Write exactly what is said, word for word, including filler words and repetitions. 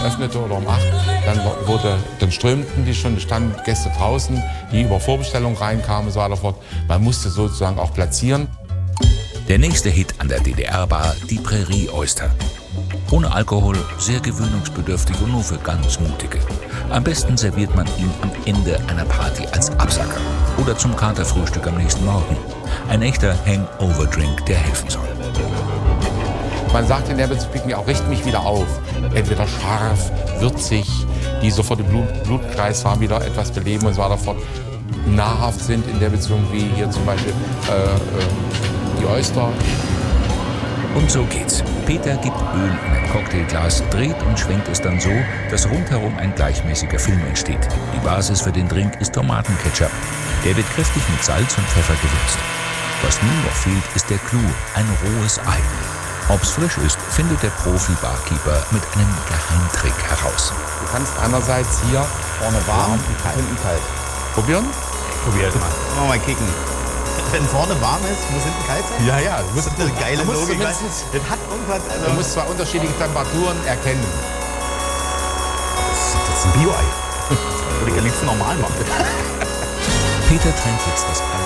öffnete oder um acht, dann wurde, dann strömten die schon, standen Gäste draußen, die über Vorbestellung reinkamen und so weiter fort. Man musste sozusagen auch platzieren. Der nächste Hit an der D D R-Bar, die Prairie Oyster. Ohne Alkohol, sehr gewöhnungsbedürftig und nur für ganz Mutige. Am besten serviert man ihn am Ende einer Party als Absacker oder zum Katerfrühstück am nächsten Morgen. Ein echter Hangover-Drink, der helfen soll. Man sagt in der Beziehung auch, richt mich wieder auf. Entweder scharf, würzig, die sofort den Blut, Blutkreislauf wieder etwas beleben und so weiter fort. Nahrhaft sind in der Beziehung wie hier zum Beispiel äh, äh, die Oyster. Und so geht's. Peter gibt Öl in ein Cocktailglas, dreht und schwenkt es dann so, dass rundherum ein gleichmäßiger Film entsteht. Die Basis für den Drink ist Tomatenketchup. Der wird kräftig mit Salz und Pfeffer gewürzt. Was nun noch fehlt, ist der Clou, ein rohes Ei. Ob's frisch ist, findet der Profi-Barkeeper mit einem Geheimtrick heraus. Du kannst einerseits hier vorne warm und hinten kalt. Probieren? Probier es mal. Mal mal kicken. Wenn vorne warm ist, muss hinten kalt sein? Ja, ja. Du musst, Das ist eine geile du musst Logik. zumindest- Das hat irgendwas. Also Du musst zwei unterschiedliche Temperaturen erkennen. Das ist jetzt ein Bio-Ei. würde ich ja liebsten normal machen. Peter trennt jetzt das Ei